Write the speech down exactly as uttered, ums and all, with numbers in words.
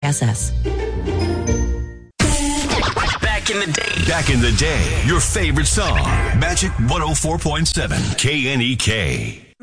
S S. Back in the day. Back in the day. Your favorite song. Magic one oh four point seven K N E K.